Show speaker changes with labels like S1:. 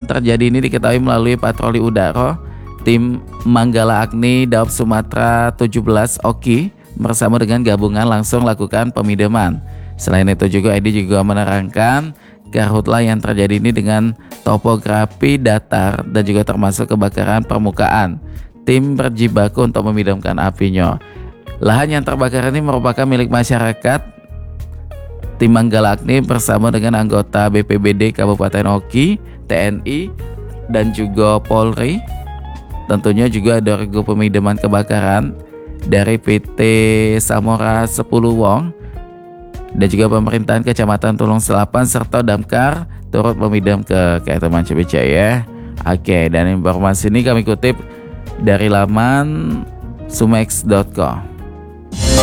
S1: terjadi ini diketahui melalui patroli udara. Tim Manggala Agni Daob Sumatera 17 Oki bersama dengan gabungan langsung lakukan pemadaman. Selain itu juga Edi juga menerangkan karhutla yang terjadi ini dengan topografi datar dan juga termasuk kebakaran permukaan. Tim berjibaku untuk memadamkan apinya. Lahan yang terbakar ini merupakan milik masyarakat. Tim Manggala Agni bersama dengan anggota BPBD Kabupaten Oki, TNI, dan juga Polri. Tentunya juga ada regu pemadaman kebakaran dari PT Samora 10 Wong dan juga pemerintahan Kecamatan Tulung Selapan serta damkar turut memadam ke Teman Cibinong ya. Oke, dan informasi ini kami kutip dari laman sumex.com.